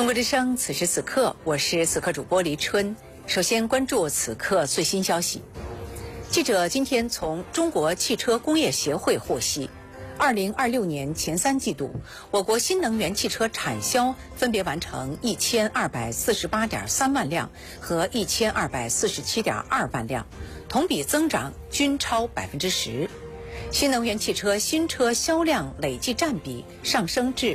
中国之声，此时此刻，我是此刻主播黎春。首先关注此刻最新消息。记者今天从中国汽车工业协会获悉，2026年前3季度，我国新能源汽车产销分别完成1248.3万辆和1247.2万辆，同比增长均超10%。新能源汽车新车销量累计占比上升至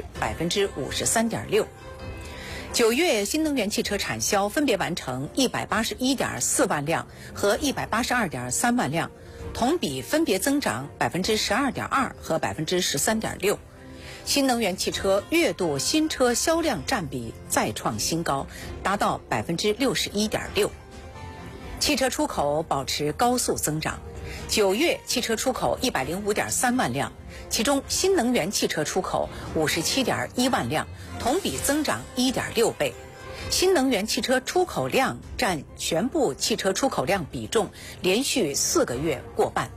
53.6%。9月新能源汽车产销分别完成181.4万辆和182.3万辆，同比分别增长12.2%和13.6%。新能源汽车月度新车销量占比再创新高，达到61.6%。汽车出口保持高速增长，9月汽车出口105.3万辆，其中新能源汽车出口57.1万辆，同比增长1.6倍。新能源汽车出口量占全部汽车出口量比重连续4个月过半。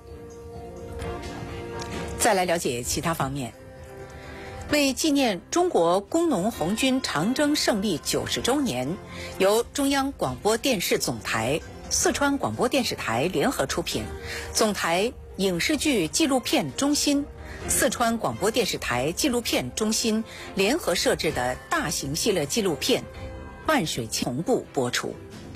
再来了解其他方面。为纪念中国工农红军长征胜利90周年，由中央广播电视总台、四川广播电视台联合出品，总台影视剧纪录片中心、四川广播电视台纪录片中心联合设置的大型系列纪录片《万水千》同步播出。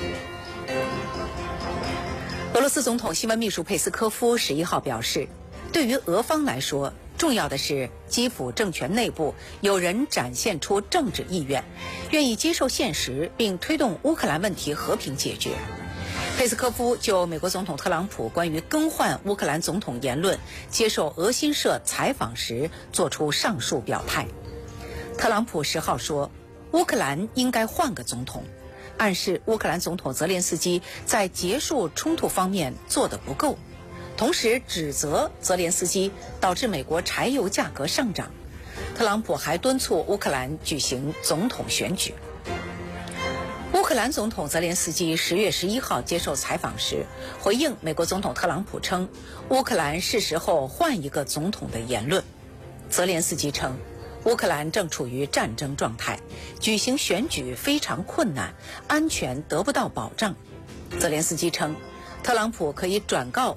俄罗斯总统新闻秘书佩斯科夫11号表示，对于俄方来说，重要的是基辅政权内部有人展现出政治意愿，愿意接受现实，并推动乌克兰问题和平解决。佩斯科夫就美国总统特朗普关于更换乌克兰总统言论接受俄新社采访时作出上述表态。特朗普10号说，乌克兰应该换个总统，暗示乌克兰总统泽连斯基在结束冲突方面做得不够，同时指责泽连斯基导致美国柴油价格上涨。特朗普还敦促乌克兰举行总统选举。乌克兰总统泽连斯基10月11号接受采访时，回应美国总统特朗普称乌克兰是时候换一个总统的言论。泽连斯基称，乌克兰正处于战争状态，举行选举非常困难，安全得不到保障。泽连斯基称，特朗普可以转告